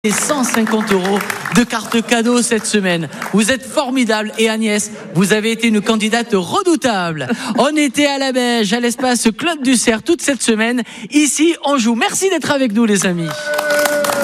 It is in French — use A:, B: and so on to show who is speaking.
A: Et 150 € de cartes cadeaux cette semaine. Vous êtes formidable et Agnès, vous avez été une candidate redoutable. On était à la Beige, à l'espace Claude Dussert toute cette semaine. Ici, on joue. Merci d'être avec nous les amis.